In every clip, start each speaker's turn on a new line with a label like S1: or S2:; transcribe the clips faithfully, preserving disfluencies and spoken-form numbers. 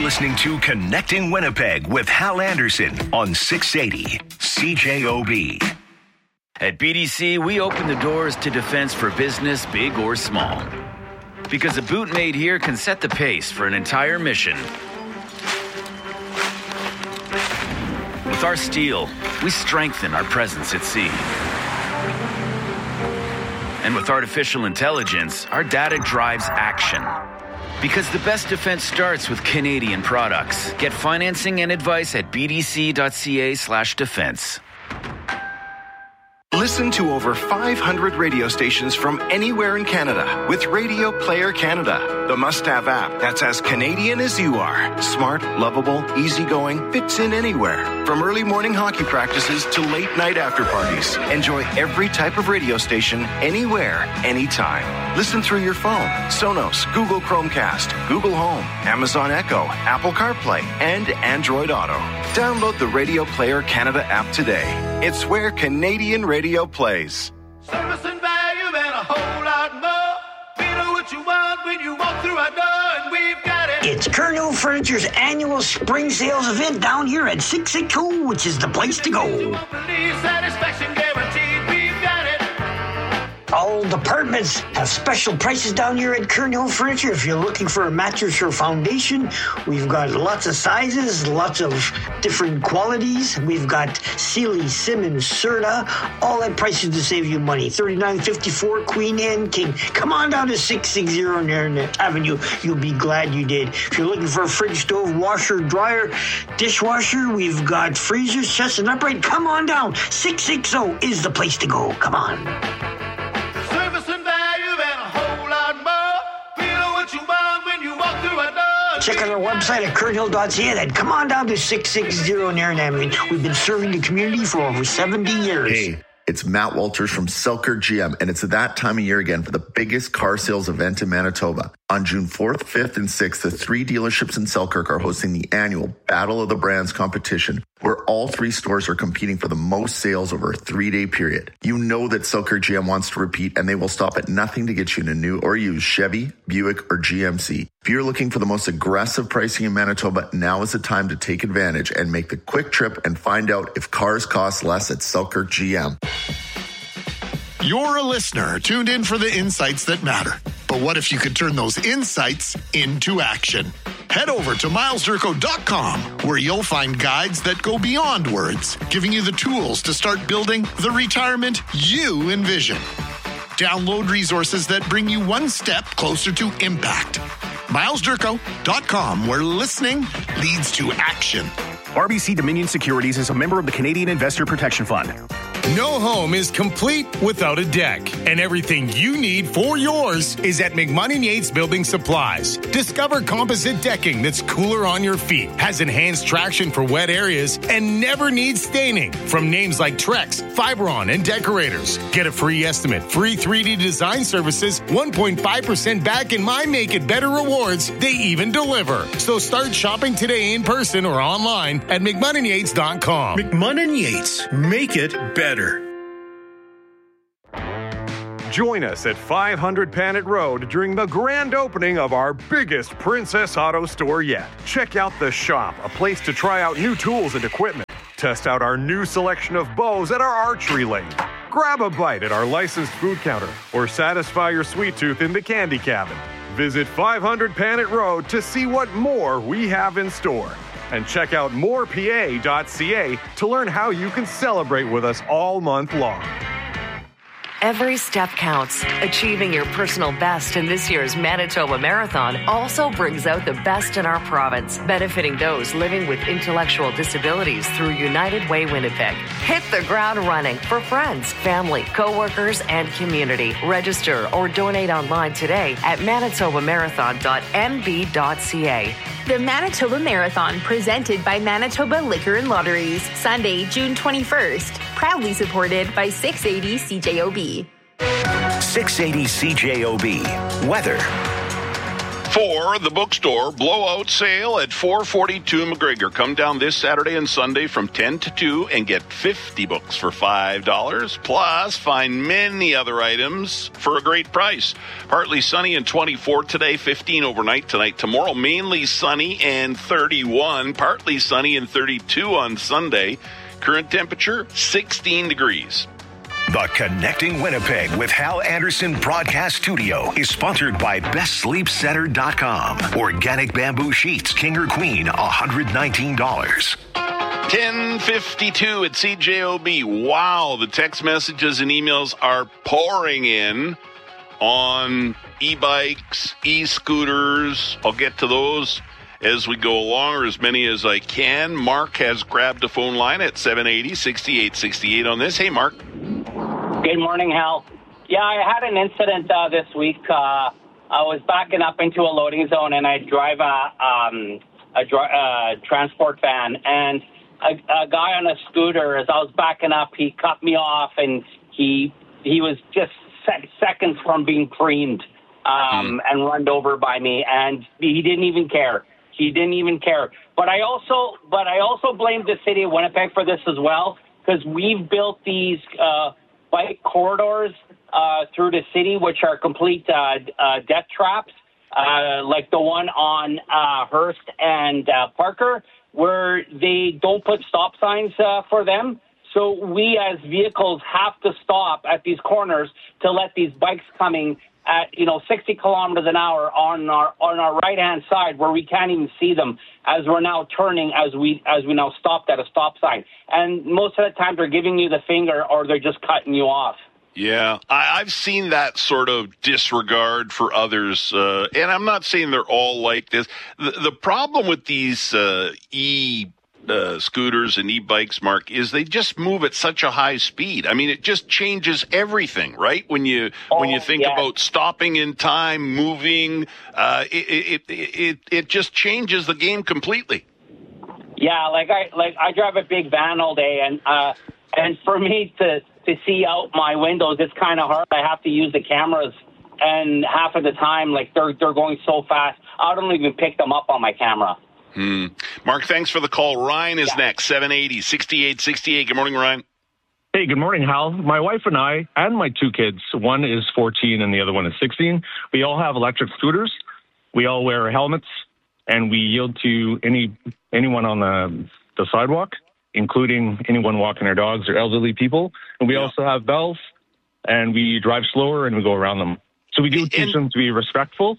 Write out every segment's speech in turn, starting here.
S1: listening to Connecting Winnipeg with Hal Anderson on six eighty C J O B.
S2: At B D C, we open the doors to defense for business, big or small. Because a boot made here can set the pace for an entire mission. With our steel, we strengthen our presence at sea. And with artificial intelligence, our data drives action. Because the best defense starts with Canadian products. Get financing and advice at bdc.ca slash defense.
S3: Listen to over five hundred radio stations from anywhere in Canada with Radio Player Canada, the must-have app that's as Canadian as you are. Smart, lovable, easygoing, fits in anywhere. From early morning hockey practices to late night after parties. Enjoy every type of radio station, anywhere, anytime. Listen through your phone, Sonos, Google Chromecast, Google Home, Amazon Echo, Apple CarPlay, and Android Auto. Download the Radio Player Canada app today. It's where Canadian radio plays.
S4: Service and value and a whole lot more. We know what you want when you walk through our door, and we've got it.
S5: It's Curnow Furniture's annual spring sales event down here at six sixty, which is the place to go.
S4: Satisfaction guaranteed, we've got it.
S5: All departments have special prices down here at Curnow Furniture. If you're looking for a mattress or foundation, we've got lots of sizes, lots of different qualities. We've got Sealy, Simmons, Serta, all at prices to save you money. thirty-nine fifty-four Queen Anne King. Come on down to six sixty Narragansett Avenue. You'll be glad you did. If you're looking for a fridge, stove, washer, dryer, dishwasher, we've got freezers, chest and upright. Come on down. six sixty is the place to go. Come on. Check out our website at curthill dot c a and come on down to six sixty Narragansett. We've been serving the community for over seventy years.
S6: Hey, it's Matt Walters from Selkirk G M, and it's that time of year again for the biggest car sales event in Manitoba. On June fourth, fifth, and sixth, the three dealerships in Selkirk are hosting the annual Battle of the Brands competition, where all three stores are competing for the most sales over a three-day period. You know that Selkirk G M wants to repeat, and they will stop at nothing to get you in a new or used Chevy, Buick, or G M C. If you're looking for the most aggressive pricing in Manitoba, now is the time to take advantage and make the quick trip and find out if cars cost less at Selkirk G M.
S7: You're a listener tuned in for the insights that matter. But what if you could turn those insights into action? Head over to miles durko dot com, where you'll find guides that go beyond words, giving you the tools to start building the retirement you envision. Download resources that bring you one step closer to impact. miles durko dot com, where listening leads to action.
S8: R B C Dominion Securities is a member of the Canadian Investor Protection Fund.
S9: No home is complete without a deck, and everything you need for yours is at McMunn and Yates Building Supplies. Discover composite decking that's cooler on your feet, has enhanced traction for wet areas, and never needs staining from names like Trex, Fibron, and Decorators. Get a free estimate, free three D design services, one point five percent back in My Make It Better rewards. They even deliver. So start shopping today in person or online at McMunn and Yates dot com.
S10: McMunn and Yates, make it better.
S11: Join us at five hundred Panet Road during the grand opening of our biggest Princess Auto store yet. Check out The Shop, a place to try out new tools and equipment. Test out our new selection of bows at our archery lane. Grab a bite at our licensed food counter or satisfy your sweet tooth in the candy cabin. Visit five hundred Panet Road to see what more we have in store. And check out more p a dot c a to learn how you can celebrate with us all month long.
S12: Every step counts. Achieving your personal best in this year's Manitoba Marathon also brings out the best in our province, benefiting those living with intellectual disabilities through United Way Winnipeg. Hit the ground running for friends, family, co-workers, and community. Register or donate online today at manitoba marathon dot m b dot c a.
S13: The Manitoba Marathon, presented by Manitoba Liquor and Lotteries, Sunday, June twenty-first. Proudly supported by six eighty C J O B.
S1: six eighty C J O B. Weather.
S14: For the bookstore blowout sale at four forty-two McGregor. Come down this Saturday and Sunday from ten to two and get fifty books for five dollars. Plus, find many other items for a great price. Partly sunny and twenty-four today, fifteen overnight tonight. Tomorrow, mainly sunny and thirty-one. Partly sunny and thirty-two on Sunday. Current temperature, sixteen degrees.
S1: The Connecting Winnipeg with Hal Anderson broadcast studio is sponsored by best sleep center dot com. Organic bamboo sheets, king or queen, one hundred nineteen dollars.
S14: ten fifty-two at C J O B. Wow, the text messages and emails are pouring in on e-bikes, e-scooters. I'll get to those as we go along, or as many as I can. Mark has grabbed a phone line at seven eighty, sixty-eight sixty-eight on this. Hey, Mark.
S15: Good morning, Hal. Yeah, I had an incident uh, this week. Uh, I was backing up into a loading zone, and I drive a, um, a dri- uh, transport van, and a, a guy on a scooter, as I was backing up, he cut me off, and he he was just sec- seconds from being creamed um, mm. and run over by me, and he didn't even care. He didn't even care. But I also, but I also blame the city of Winnipeg for this as well, because we've built these uh, bike corridors uh, through the city, which are complete uh, uh, death traps, uh, like the one on uh, Hearst and uh, Parker, where they don't put stop signs uh, for them. So we as vehicles have to stop at these corners to let these bikes coming at, you know, sixty kilometers an hour on our on our right-hand side, where we can't even see them as we're now turning, as we as we now stopped at a stop sign. And most of the time they're giving you the finger, or they're just cutting you off.
S14: Yeah, I, I've seen that sort of disregard for others, uh, and I'm not saying they're all like this. The, the problem with these uh, e Uh, scooters and e-bikes, Mark, is they just move at such a high speed. I mean, it just changes everything, right? When you oh, when you think yes. about stopping in time, moving, uh, it, it it it just changes the game completely.
S15: Yeah, like I like I drive a big van all day, and uh, and for me to to see out my windows, it's kind of hard. I have to use the cameras, and half of the time, like they're they're going so fast, I don't even pick them up on my camera.
S14: Hmm. Mark, thanks for the call. Ryan is yeah. next, seven eighty, sixty-eight sixty-eight. Good morning, Ryan.
S16: Hey, good morning, Hal. My wife and I, and my two kids, one is fourteen and the other one is sixteen, we all have electric scooters. We all wear helmets, and we yield to any anyone on the, the sidewalk, including anyone walking their dogs or elderly people. And we yeah. also have bells, and we drive slower, and we go around them. So we do and, teach them to be respectful.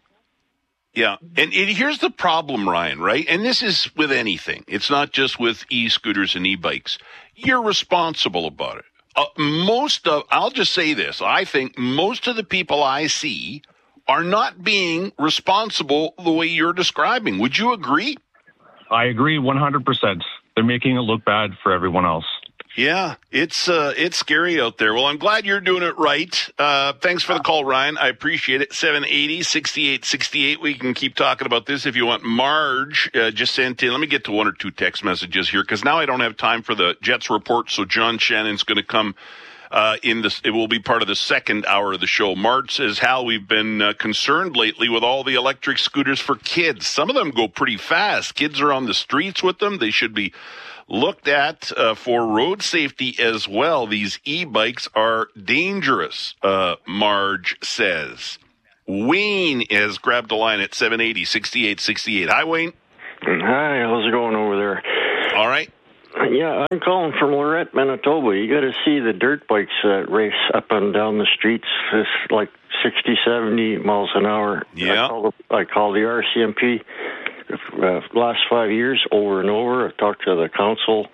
S14: Yeah, and, and here's the problem, Ryan, right? And this is with anything. It's not just with e-scooters and e-bikes. You're responsible about it. Uh, most of, I'll just say this, I think most of the people I see are not being responsible the way you're describing. Would you agree?
S16: I agree one hundred percent. They're making it look bad for everyone else.
S14: Yeah, it's uh, it's scary out there. Well, I'm glad you're doing it right. Uh, thanks for the call, Ryan. I appreciate it. seven eighty, sixty-eight sixty-eight. We can keep talking about this if you want. Marge uh, just sent in. Let me get to one or two text messages here, because now I don't have time for the Jets report, so John Shannon's going to come uh, in this. It will be part of the second hour of the show. Marge says, Hal, we've been uh, concerned lately with all the electric scooters for kids. Some of them go pretty fast. Kids are on the streets with them. They should be looked at uh, for road safety as well. These e-bikes are dangerous, uh, Marge says. Wayne has grabbed a line at seven eighty, sixty-eight sixty-eight. Hi, Wayne.
S17: Hi, how's it going over there?
S14: All right.
S17: Yeah, I'm calling from Lorette, Manitoba. You got to see the dirt bikes that race up and down the streets. It's like sixty, seventy miles an hour.
S14: Yeah.
S17: I call the, I call the R C M P. Uh, last five years, over and over. I've talked to the council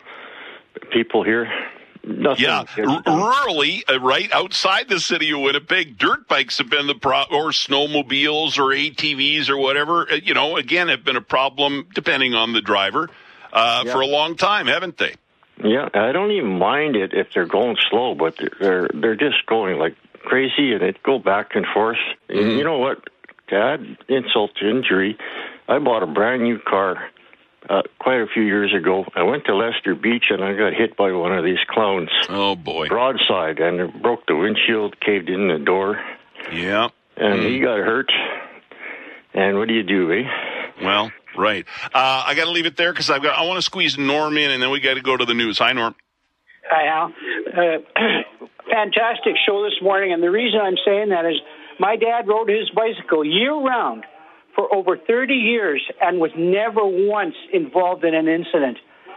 S17: people here. Nothing.
S14: Yeah, R- rurally, uh, right outside the city of Winnipeg, dirt bikes have been the pro- or snowmobiles or A T Vs or whatever. Uh, you know, again, have been a problem depending on the driver uh, yeah. for a long time, haven't they?
S17: Yeah, I don't even mind it if they're going slow, but they're they're just going like crazy, and they go back and forth. Mm-hmm. And you know what? To add insult to injury, I bought a brand new car uh, quite a few years ago. I went to Lester Beach, and I got hit by one of these clowns.
S14: Oh, boy.
S17: Broadside, and it broke the windshield, caved in the door.
S14: Yeah.
S17: And
S14: mm.
S17: he got hurt. And what do you do, eh?
S14: Well, right. Uh, I got to leave it there because I've got. I want to squeeze Norm in, and then we got to go to the news. Hi, Norm.
S18: Hi, Al. Uh, fantastic show this morning, and the reason I'm saying that is my dad rode his bicycle year-round for over thirty years and was never once involved in an incident.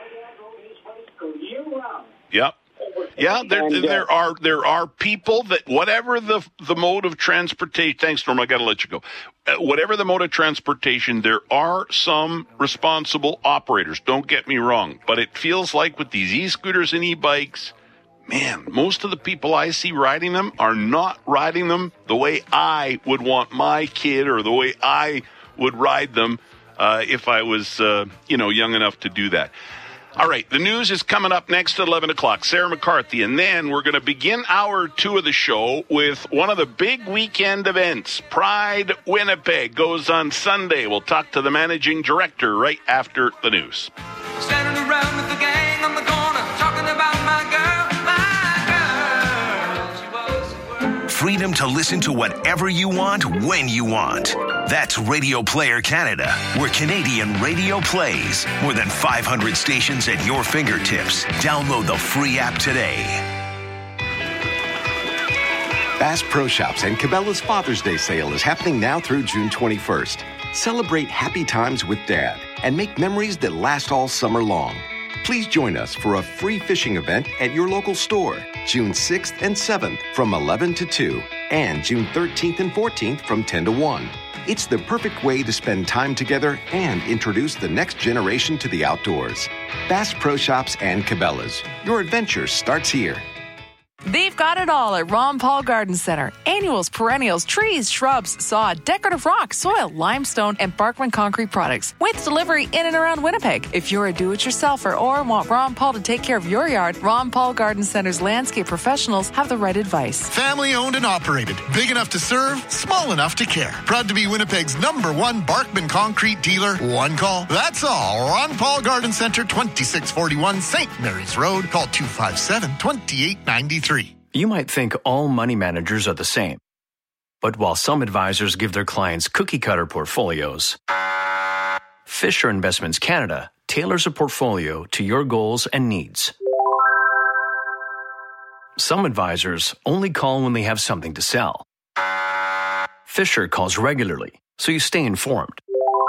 S14: Yep. Yeah, there,
S18: And, uh,
S14: there are there are people that whatever the the mode of transportation. Thanks, Norm. I got to let you go. Uh, whatever the mode of transportation, there are some responsible operators. Don't get me wrong, but it feels like with these e-scooters and e-bikes, man, most of the people I see riding them are not riding them the way I would want my kid or the way I would ride them uh, if I was, uh, you know, young enough to do that. All right, the news is coming up next at eleven o'clock. Sarah McCarthy. And then we're going to begin hour two of the show with one of the big weekend events. Pride Winnipeg goes on Sunday. We'll talk to the managing director right after the news.
S4: Standing around with the gang on the corner, talking about my girl, my girl.
S1: Freedom to listen to whatever you want, when you want. That's Radio Player Canada, where Canadian radio plays. More than five hundred stations at your fingertips. Download the free app today.
S19: Bass Pro Shops and Cabela's Father's Day sale is happening now through June twenty-first. Celebrate happy times with Dad and make memories that last all summer long. Please join us for a free fishing event at your local store, June sixth and seventh from eleven to two, and June thirteenth and fourteenth from ten to one. It's the perfect way to spend time together and introduce the next generation to the outdoors. Bass Pro Shops and Cabela's. Your adventure starts here.
S20: They've got it all at Ron Paul Garden Center. Annuals, perennials, trees, shrubs, sod, decorative rock, soil, limestone, and Barkman concrete products. With delivery in and around Winnipeg. If you're a do-it-yourselfer or want Ron Paul to take care of your yard, Ron Paul Garden Center's landscape professionals have the right advice.
S7: Family owned and operated. Big enough to serve, small enough to care. Proud to be Winnipeg's number one Barkman concrete dealer. One call. That's all. Ron Paul Garden Center, twenty-six forty-one Saint Mary's Road. Call two five seven, two eight nine three.
S21: You might think all money managers are the same. But while some advisors give their clients cookie-cutter portfolios, Fisher Investments Canada tailors a portfolio to your goals and needs. Some advisors only call when they have something to sell. Fisher calls regularly, so you stay informed.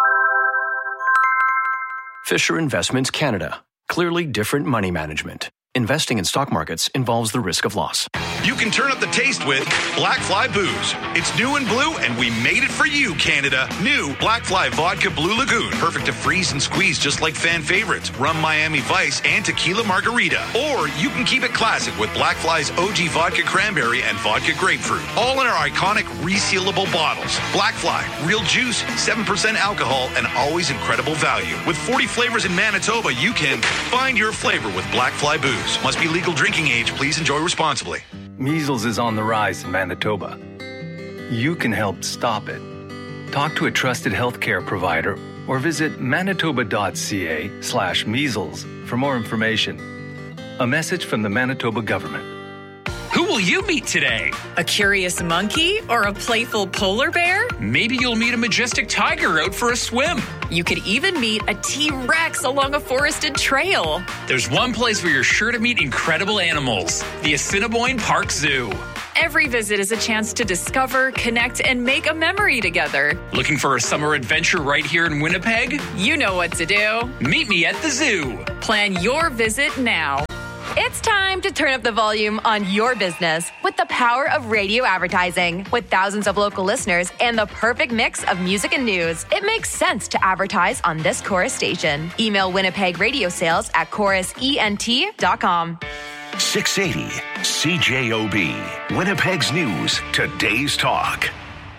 S21: Fisher Investments Canada. Clearly different money management. Investing in stock markets involves the risk of loss.
S22: You can turn up the taste with Black Fly Booze. It's new and blue, and we made it for you, Canada. New Black Fly Vodka Blue Lagoon. Perfect to freeze and squeeze just like fan favorites, Rum Miami Vice and Tequila Margarita. Or you can keep it classic with Black Fly's O G Vodka Cranberry and Vodka Grapefruit. All in our iconic resealable bottles. Black Fly, real juice, seven percent alcohol, and always incredible value. With forty flavors in Manitoba, you can find your flavor with Black Fly Booze. Must be legal drinking age. Please enjoy responsibly.
S23: Measles is on the rise in Manitoba. You can help stop it. Talk to a trusted healthcare provider or visit manitoba.ca slash measles for more information. A message from the Manitoba government.
S24: Who will you meet today?
S25: A curious monkey or a playful polar bear?
S24: Maybe you'll meet a majestic tiger out for a swim.
S25: You could even meet a T-Rex along a forested trail.
S24: There's one place where you're sure to meet incredible animals, the Assiniboine Park Zoo.
S25: Every visit is a chance to discover, connect, and make a memory together.
S24: Looking for a summer adventure right here in Winnipeg?
S25: You know what to do.
S24: Meet me at the zoo.
S25: Plan your visit now.
S26: It's time to turn up the volume on your business with the power of radio advertising. With thousands of local listeners and the perfect mix of music and news, it makes sense to advertise on this Chorus station. Email Winnipeg Radio Sales at chorus ent dot com.
S1: six eighty C J O B, Winnipeg's News, Today's Talk.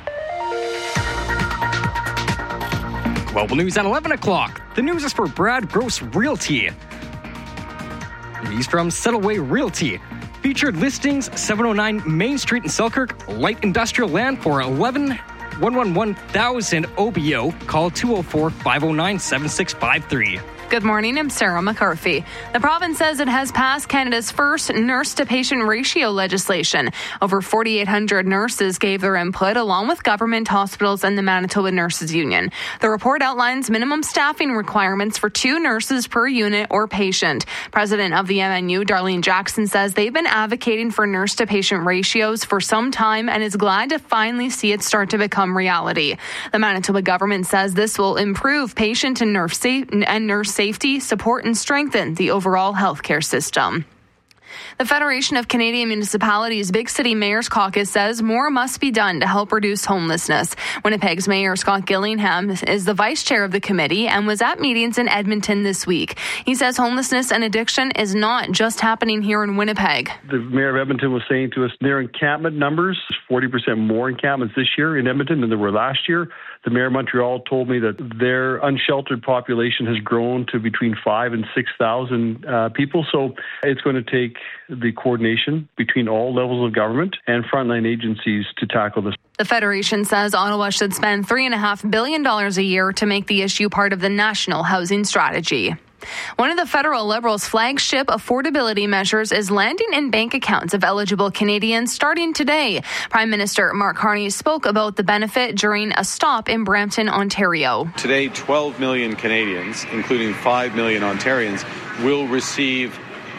S27: Global News at eleven o'clock. The news is for Brad Gross Realty. He's from Settleway Realty. Featured listings, seven oh nine Main Street in Selkirk, light industrial land for eleven one one one thousand O B O. Call two oh four, five oh nine, seven six five three.
S2: Good morning, I'm Sarah McCarthy. The province says it has passed Canada's first nurse-to-patient ratio legislation. Over forty-eight hundred nurses gave their input, along with government, hospitals, and the Manitoba Nurses Union. The report outlines minimum staffing requirements for two nurses per unit or patient. President of the M N U, Darlene Jackson, says they've been advocating for nurse-to-patient ratios for some time and is glad to finally see it start to become reality. The Manitoba government says this will improve patient and nurse safety and nurse safety, support, and strengthen the overall healthcare system. The Federation of Canadian Municipalities Big City Mayors Caucus says more must be done to help reduce homelessness. Winnipeg's Mayor Scott Gillingham is the vice chair of the committee and was at meetings in Edmonton this week. He says homelessness and addiction is not just happening here in Winnipeg.
S3: The Mayor of Edmonton was saying to us their encampment numbers, forty percent more encampments this year in Edmonton than there were last year. The Mayor of Montreal told me that their unsheltered population has grown to between five and six thousand uh, people. So it's going to take the coordination between all levels of government and frontline agencies to tackle this.
S2: The Federation says Ottawa should spend three point five billion dollars a year to make the issue part of the national housing strategy. One of the federal Liberals' flagship affordability measures is landing in bank accounts of eligible Canadians starting today. Prime Minister Mark Carney spoke about the benefit during a stop in Brampton, Ontario.
S5: Today, twelve million Canadians, including five million Ontarians, will receive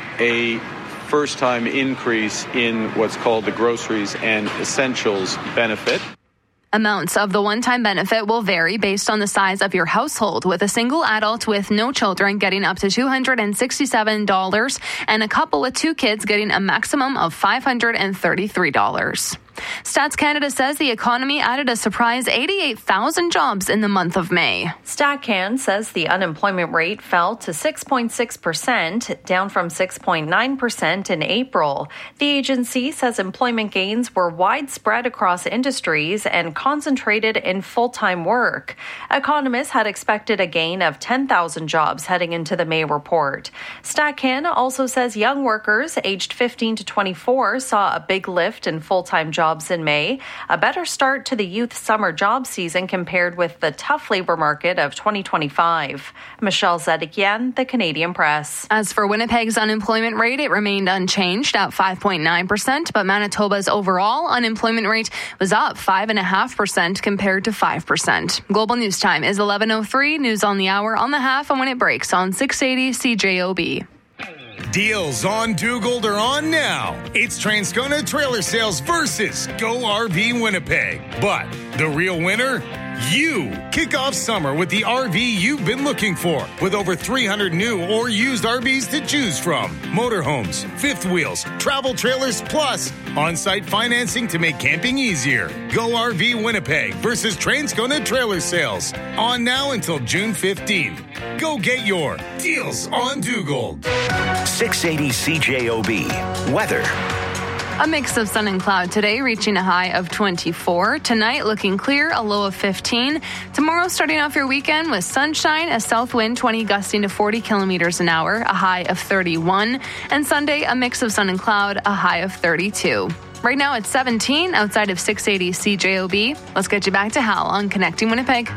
S5: a first-time increase in what's called the Groceries and Essentials benefit.
S2: Amounts of the one-time benefit will vary based on the size of your household, with a single adult with no children getting up to two hundred sixty-seven dollars and a couple with two kids getting a maximum of five hundred thirty-three dollars. Stats Canada says the economy added a surprise eighty-eight thousand jobs in the month of May.
S6: StatCan says the unemployment rate fell to six point six percent, down from six point nine percent in April. The agency says employment gains were widespread across industries and concentrated in full-time work. Economists had expected a gain of ten thousand jobs heading into the May report. StatCan also says young workers aged fifteen to twenty-four saw a big lift in full-time jobs in May, a better start to the youth summer job season compared with the tough labor market of twenty twenty-five. Michelle Zedekian, The Canadian Press.
S2: As for Winnipeg's unemployment rate, it remained unchanged at five point nine percent, but Manitoba's overall unemployment rate was up five point five percent compared to five percent. Global News Time is eleven oh three, news on the hour, on the half, and when it breaks on six eighty C J O B.
S8: Deals on Dugald are on now. It's Transcona Trailer Sales versus Go R V Winnipeg. But the real winner? You. Kick off summer with the R V you've been looking for, with over three hundred new or used R Vs to choose from. Motorhomes, fifth wheels, travel trailers, plus on-site financing to make camping easier. Go R V Winnipeg versus Transcona Trailer Sales. On now until June fifteenth. Go get your Deals on Dugald.
S1: six eighty C J O B. Weather.
S2: A mix of sun and cloud today, reaching a high of twenty-four. Tonight, looking clear, a low of fifteen. Tomorrow, starting off your weekend with sunshine, a south wind twenty gusting to forty kilometers an hour, a high of thirty-one. And Sunday, a mix of sun and cloud, a high of thirty-two. Right now, it's seventeen outside of six eighty C J O B. Let's get you back to Hal on Connecting Winnipeg.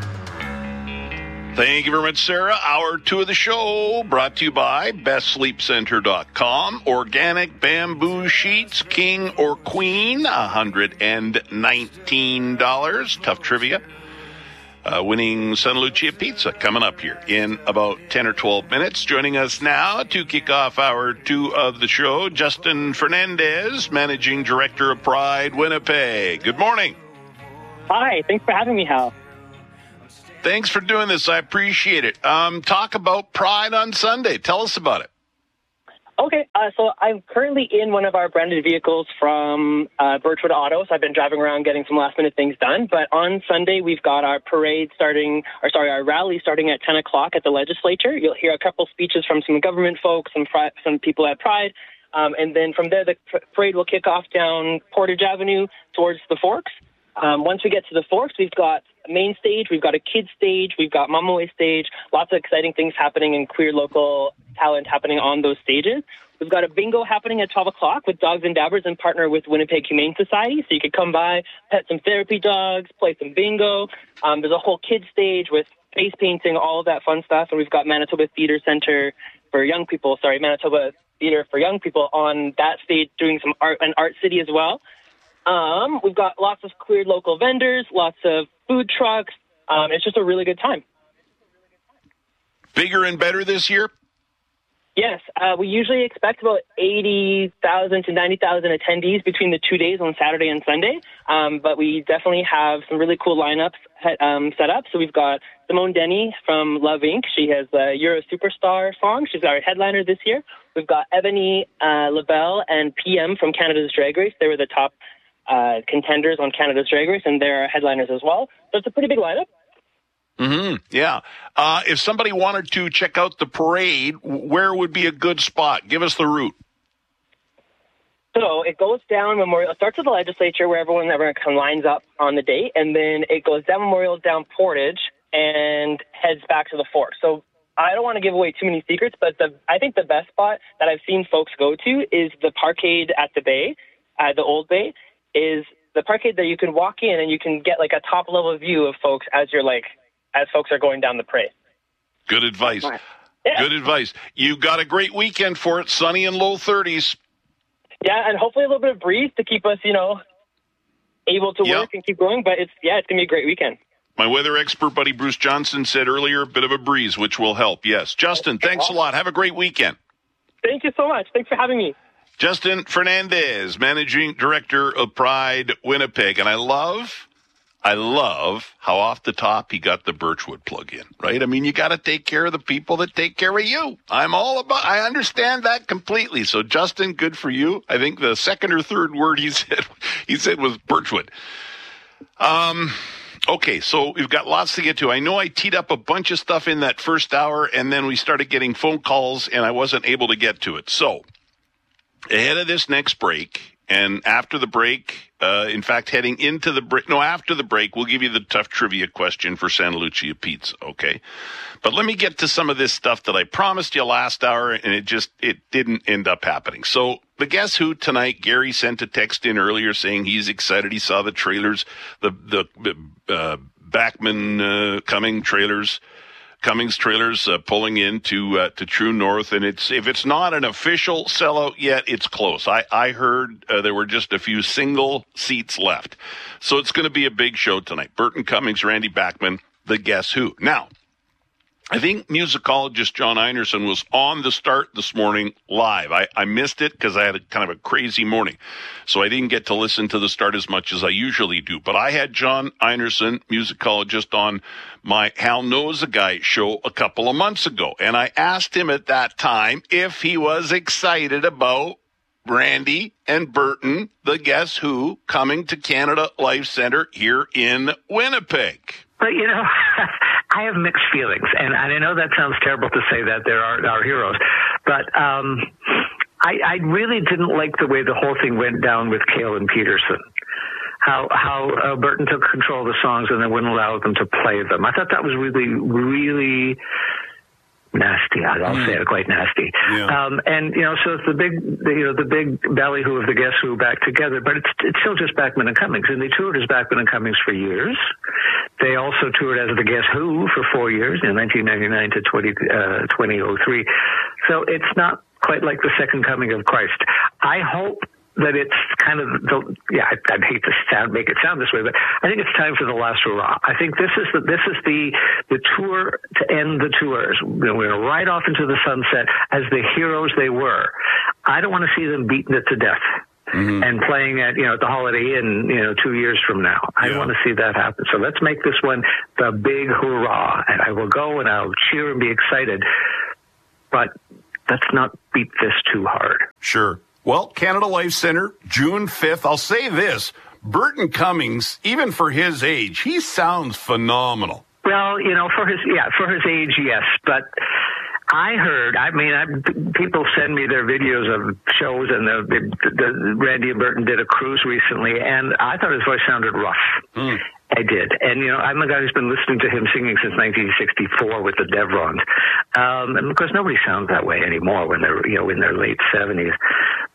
S14: Thank you very much, Sarah. Hour two of the show brought to you by best sleep center dot com. Organic bamboo sheets, king or queen, one hundred nineteen dollars. Tough trivia. Uh, winning Santa Lucia Pizza coming up here in about ten or twelve minutes. Joining us now to kick off hour two of the show, Justin Fernandez, Managing Director of Pride Winnipeg. Good morning.
S9: Hi, thanks for having me, Hal.
S14: Thanks for doing this. I appreciate it. Um, talk about Pride on Sunday. Tell us about it.
S9: Okay, uh, so I'm currently in one of our branded vehicles from uh, Birchwood Auto, so I've been driving around getting some last-minute things done. But on Sunday, we've got our parade starting, or sorry, our rally starting at ten o'clock at the legislature. You'll hear a couple speeches from some government folks, some, fri- some people at Pride, um, and then from there, the parade will kick off down Portage Avenue towards the Forks. Um, once we get to the Forks, we've got a main stage, we've got a kids stage, we've got Mama Way stage, lots of exciting things happening and queer local talent happening on those stages. We've got a bingo happening at twelve o'clock with Dogs and Dabbers in partner with Winnipeg Humane Society. So you could come by, pet some therapy dogs, play some bingo. Um, there's a whole kids stage with face painting, all of that fun stuff. And we've got Manitoba Theatre Center for young people, sorry, Manitoba Theatre for young people on that stage doing some art, an art city as well. Um, we've got lots of cleared local vendors, lots of food trucks. Um, it's just a really good time.
S14: Bigger and better this year?
S9: Yes, uh, we usually expect about eighty thousand to ninety thousand attendees between the two days on Saturday and Sunday, um, but we definitely have some really cool lineups um, set up. So we've got Simone Denny from Love Incorporated. She has the Euro Superstar song. She's our headliner this year. We've got Ebony uh, LaBelle and P M from Canada's Drag Race. They were the top uh, contenders on Canada's Drag Race, and they're our headliners as well. So it's a pretty big lineup.
S14: Mm-hmm. Yeah. Uh, if somebody wanted to check out the parade, where would be a good spot? Give us the route.
S9: So it goes down Memorial. It starts at the legislature where everyone everyone lines up on the date, and then it goes down Memorial, down Portage, and heads back to the fort. So I don't want to give away too many secrets, but the I think the best spot that I've seen folks go to is the parkade at the bay, uh, the old bay, is the parkade that you can walk in and you can get like a top level view of folks as you're like. as folks are going down the parade.
S14: Good advice. Yeah. Good advice. You got a great weekend for it, sunny and low thirties.
S9: Yeah, and hopefully a little bit of breeze to keep us, you know, able to
S14: yep.
S9: work and keep going. But it's, yeah, it's going to be a great weekend.
S14: My weather expert buddy Bruce Johnson said earlier, a bit of a breeze, which will help. Yes. Justin, thanks a lot. Have a great weekend.
S9: Thank you so much. Thanks for having me.
S14: Justin Fernandez, Managing Director of Pride Winnipeg. And I love... I love how off the top he got the Birchwood plug in, right? I mean, you got to take care of the people that take care of you. I'm all about, I understand that completely. So Justin, good for you. I think the second or third word he said, he said was Birchwood. Um, okay. So we've got lots to get to. I know I teed up a bunch of stuff in that first hour and then we started getting phone calls and I wasn't able to get to it. So ahead of this next break and after the break, Uh, in fact, heading into the break, no, after the break, we'll give you the tough trivia question for Santa Lucia Pizza, okay? But let me get to some of this stuff that I promised you last hour, and it just, it didn't end up happening. So the Guess Who tonight, Gary sent a text in earlier saying he's excited. He saw the trailers, the, the, uh, Backman, uh, coming trailers. Cummings trailers uh, pulling into uh, to True North, and it's if it's not an official sellout yet, it's close. I I heard uh, there were just a few single seats left, so it's going to be a big show tonight. Burton Cummings, Randy Backman, the Guess Who. Now, I think musicologist John Einerson was on the start this morning live. I, I missed it because I had a kind of a crazy morning, so I didn't get to listen to the start as much as I usually do. But I had John Einerson, musicologist, on my Hal Knows a Guy show a couple of months ago, and I asked him at that time if he was excited about Randy and Burton, the Guess Who, coming to Canada Life Centre here in Winnipeg.
S10: But, you know, I have mixed feelings, and, and I know that sounds terrible to say that they're our, our heroes, but um, I, I really didn't like the way the whole thing went down with Cale and Peterson. How how uh, Burton took control of the songs and then wouldn't allow them to play them. I thought that was really, really nasty. I'll mm. say it, quite nasty. Yeah. Um, and, you know, so it's the big, you know, the big ballyhoo of the Guess Who back together, but it's it's still just Backman and Cummings. And they toured as Backman and Cummings for years. They also toured as the Guess Who for four years, in nineteen ninety-nine to twenty, uh, twenty oh three. So it's not quite like the second coming of Christ. I hope that it's kind of the, yeah, I, I'd hate to sound, make it sound this way, but I think it's time for the last hurrah. I think this is the, this is the, the tour to end the tours. We're going to ride off into the sunset as the heroes they were. I don't want to see them beating it to death. Mm-hmm. And playing at, you know, at the Holiday Inn, you know, two years from now. I yeah. want to see that happen. So let's make this one the big hurrah. And I will go and I'll cheer and be excited. But let's not beat this too hard.
S14: Sure. Well, Canada Life Centre, June fifth. I'll say this. Burton Cummings, even for his age, he sounds phenomenal.
S10: Well, you know, for his, yeah, for his age, yes. But I heard, I mean, I, people send me their videos of shows, and the, the, the Randy and Burton did a cruise recently, and I thought his voice sounded rough. Mm. I did. And, you know, I'm a guy who's been listening to him singing since nineteen sixty-four with the Devrons. Um, and of course, nobody sounds that way anymore when they're, you know, in their late seventies.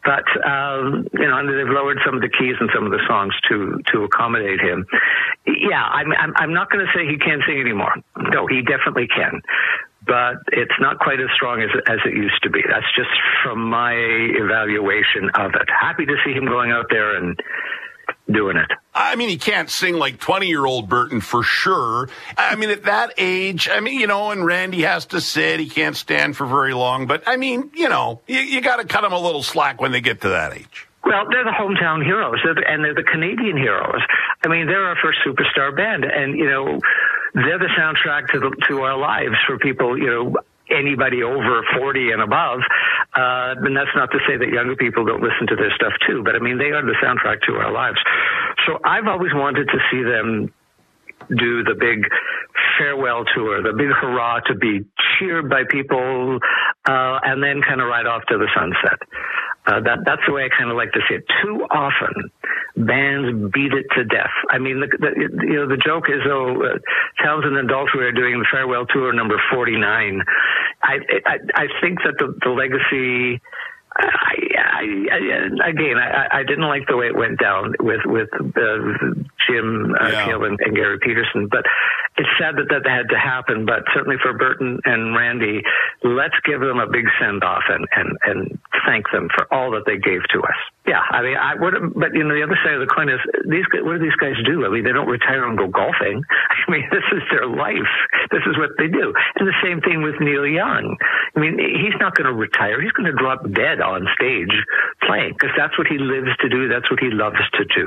S10: But, um, you know, and they've lowered some of the keys in some of the songs to, to accommodate him. Yeah, I'm, I'm, I'm not going to say he can't sing anymore. No, he definitely can. But it's not quite as strong as, as it used to be. That's just from my evaluation of it. Happy to see him going out there and doing it.
S14: I mean, he can't sing like twenty-year-old Burton for sure. I mean, at that age, I mean, you know, and Randy has to sit. He can't stand for very long. But, I mean, you know, you, you got to cut him a little slack when they get to that age.
S10: Well, they're the hometown heroes, they're the, and they're the Canadian heroes. I mean, they're our first superstar band, and, you know, they're the soundtrack to the, to our lives for people, you know, anybody over forty and above. Uh, and that's not to say that younger people don't listen to their stuff too, but I mean, they are the soundtrack to our lives. So I've always wanted to see them do the big farewell tour, the big hurrah, to be cheered by people, uh, and then kind of ride off to the sunset. Uh, that, that's the way I kind of like to see it. Too often, bands beat it to death. I mean, the, the, you know, the joke is, oh, uh, Townsend and Daltrey are doing the farewell tour number forty-nine. I, I, I think that the, the legacy, I, I, I, again, I, I didn't like the way it went down with, with uh, Jim uh,
S14: yeah.
S10: Cale and, and Gary Peterson, but it's sad that that had to happen. But certainly for Burton and Randy, let's give them a big send-off and, and, and thank them for all that they gave to us. Yeah, I mean, I would, but you know, the other side of the coin is these. What do these guys do? I mean, they don't retire and go golfing. I mean, this is their life. This is what they do. And the same thing with Neil Young. I mean, he's not going to retire. He's going to drop dead on stage playing because that's what he lives to do. That's what he loves to do.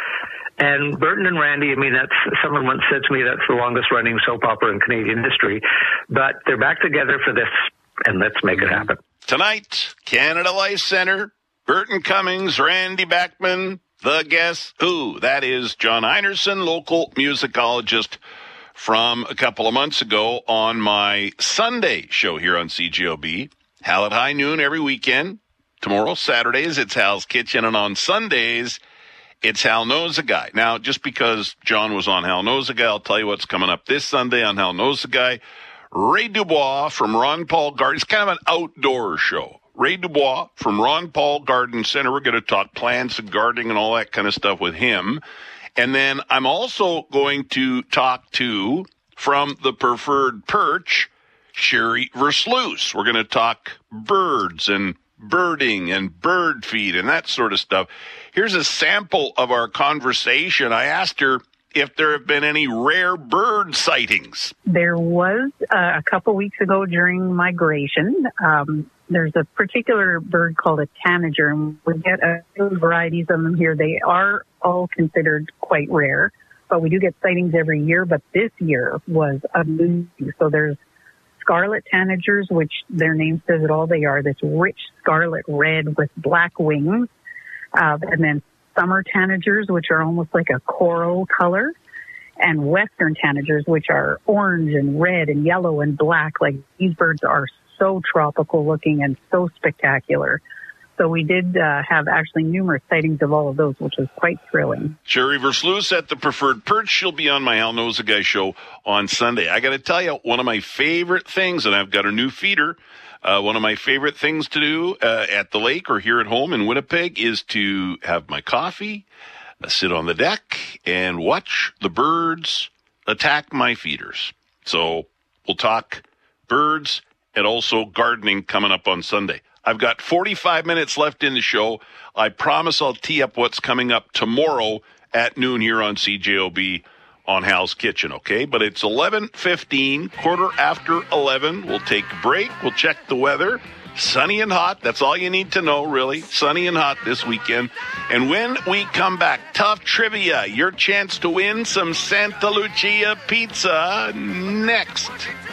S10: And Burton and Randy, I mean, that's, someone once said to me that's the longest running soap opera in Canadian history. But they're back together for this, and let's make it happen.
S14: Tonight, Canada Life Centre, Burton Cummings, Randy Bachman, the Guess Who. That is John Einerson, local musicologist from a couple of months ago on my Sunday show here on C J O B. Hal at high noon every weekend. Tomorrow, Saturdays, it's Hal's Kitchen, and on Sundays, it's Hal Knows a Guy. Now, just because John was on Hal Knows a Guy, I'll tell you what's coming up this Sunday on Hal Knows a Guy. Ray Dubois from Ron Paul Garden. It's kind of an outdoor show. Ray Dubois from Ron Paul Garden Center. We're going to talk plants and gardening and all that kind of stuff with him. And then I'm also going to talk to, from the Preferred Perch, Sherry Versluis. We're going to talk birds and birding and bird feed and that sort of stuff. Here's a sample of our conversation. I asked her if there have been any rare bird sightings. There was uh, a couple weeks ago during migration. Um, there's a particular bird called a tanager, and we get a few varieties of them here. They are all considered quite rare, but we do get sightings every year. But this year was amazing. So there's scarlet tanagers, which their name says it all. They are this rich scarlet red with black wings. Uh, and then summer tanagers, which are almost like a coral color, and western tanagers, which are orange and red and yellow and black. Like, these birds are so tropical looking and so spectacular. So we did uh, have actually numerous sightings of all of those, which was quite thrilling. Sherry Versluis at the Preferred Perch. She'll be on my Hal Knows a Guy show on Sunday. I got to tell you, one of my favorite things, and I've got a new feeder, uh, one of my favorite things to do uh, at the lake or here at home in Winnipeg is to have my coffee, uh, sit on the deck, and watch the birds attack my feeders. So we'll talk birds and also gardening coming up on Sunday. I've got forty-five minutes left in the show. I promise I'll tee up what's coming up tomorrow at noon here on C J O B on Hal's Kitchen, okay? But it's eleven fifteen, quarter after eleven. We'll take a break. We'll check the weather. Sunny and hot. That's all you need to know, really. Sunny and hot this weekend. And when we come back, tough trivia. Your chance to win some Santa Lucia pizza next.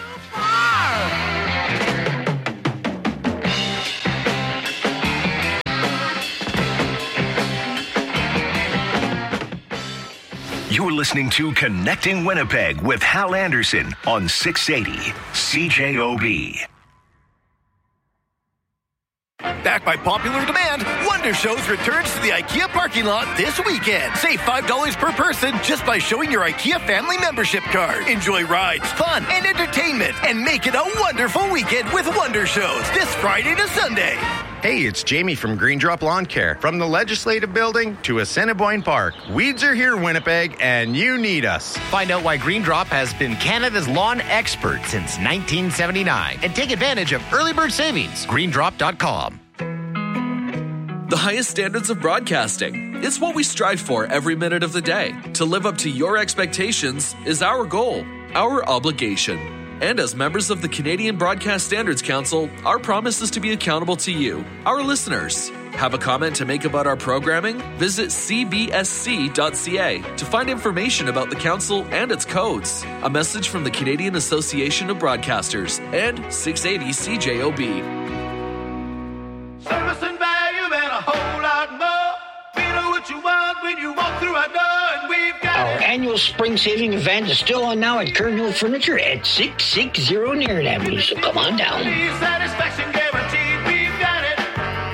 S1: You're listening to Connecting Winnipeg with Hal Anderson on six eighty C J O B.
S11: Backed by popular demand, Wonder Shows returns to the IKEA parking lot this weekend. Save five dollars per person just by showing your IKEA family membership card. Enjoy rides, fun, and entertainment, and make it a wonderful weekend with Wonder Shows this Friday to Sunday.
S12: Hey, it's Jamie from Green Drop Lawn Care. From the Legislative Building to Assiniboine Park, weeds are here, Winnipeg, and you need us.
S13: Find out why Green Drop has been Canada's lawn expert since nineteen seventy-nine and take advantage of early bird savings. green drop dot com.
S15: The highest standards of broadcasting. It's what we strive for every minute of the day. To live up to your expectations is our goal, our obligation. And as members of the Canadian Broadcast Standards Council, our promise is to be accountable to you, our listeners. Have a comment to make about our programming? Visit c b s c dot c a to find information about the council and its codes. A message from the Canadian Association of Broadcasters and six eighty C J O B.
S4: Service and value and a whole lot more. We know what you want when you walk through our door, and we've got
S16: Our annual spring saving event is still on now at Kern Hill Furniture at six sixty Narrett Avenue, so come on down.
S4: satisfaction guaranteed. We've got it.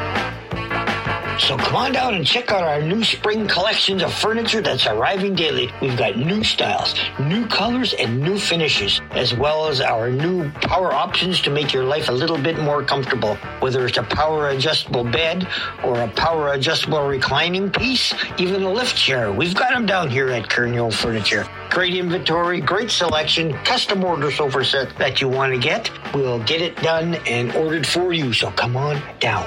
S16: So come on down and check out our new spring collections of furniture that's arriving daily. We've got new styles, new colors, and new finishes, as well as our new power options to make your life a little bit more comfortable. Whether it's a power adjustable bed or a power adjustable reclining piece, even a lift chair, we've got them down here at Kern Hill Furniture. Great inventory, great selection, custom order sofa set that you want to get. We'll get it done and ordered for you, so come on down.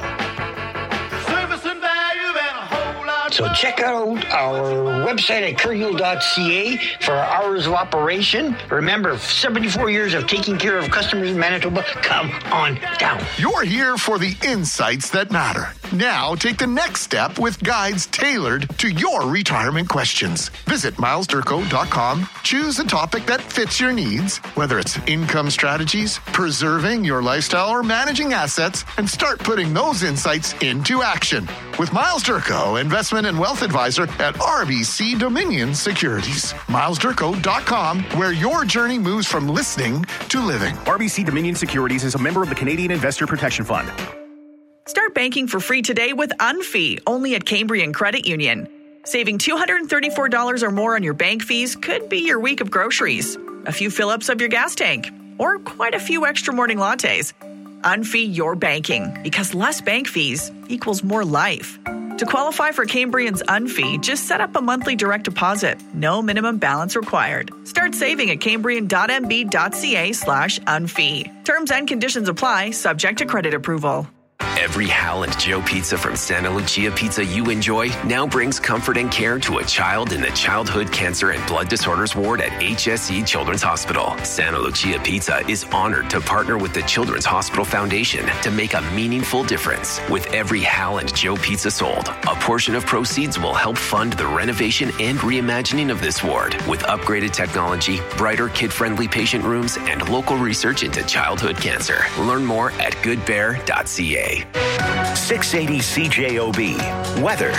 S16: So check out our website at kernhill dot c a for our hours of operation. Remember, seventy-four years of taking care of customers in Manitoba. Come on down.
S7: You're here for the insights that matter. Now take the next step with guides tailored to your retirement questions. Visit miles durko dot com. Choose a topic that fits your needs, whether it's income strategies, preserving your lifestyle, or managing assets, and start putting those insights into action. With Miles Durko, investment and wealth advisor at R B C Dominion Securities. miles durko dot com, where your journey moves from listening to living.
S17: R B C Dominion Securities is a member of the Canadian Investor Protection Fund.
S18: Start banking for free today with Unfee, only at Cambrian Credit Union. Saving two hundred thirty-four dollars or more on your bank fees could be your week of groceries, a few fill-ups of your gas tank, or quite a few extra morning lattes. Unfee your banking, because less bank fees equals more life. To qualify for Cambrian's Unfee, just set up a monthly direct deposit. No minimum balance required. Start saving at cambrian dot m b dot c a slash unfee. Terms and conditions apply, subject to credit approval.
S28: Every Hal and Joe pizza from Santa Lucia Pizza you enjoy now brings comfort and care to a child in the Childhood Cancer and Blood Disorders Ward at H S E Children's Hospital. Santa Lucia Pizza is honored to partner with the Children's Hospital Foundation to make a meaningful difference. With every Hal and Joe pizza sold, a portion of proceeds will help fund the renovation and reimagining of this ward with upgraded technology, brighter kid-friendly patient rooms, and local research into childhood cancer. Learn more at good bear dot c a.
S1: six eighty C J O B. Weather.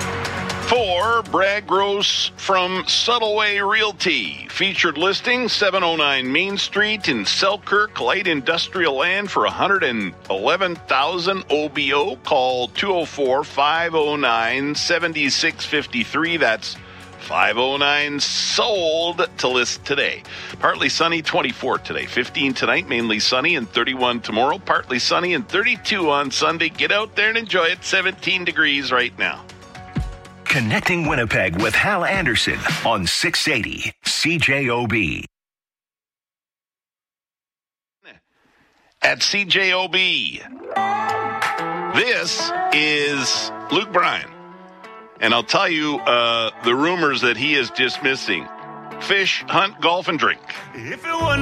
S14: For Brad Gross from Subtleway Realty. Featured listing, seven oh nine Main Street in Selkirk, light industrial land for one hundred eleven thousand O B O. Call two oh four, five oh nine, seven six five three. That's five oh nine sold to list today. Partly sunny, twenty-four today. fifteen tonight, mainly sunny, and thirty-one tomorrow. Partly sunny and thirty-two on Sunday. Get out there and enjoy it. seventeen degrees right now.
S1: Connecting Winnipeg with Hal Anderson on six eighty C J O B.
S14: At C J O B, this is Luke Bryan. And I'll tell you uh, the rumors that he is dismissing. Fish, hunt, golf, and drink.
S29: If it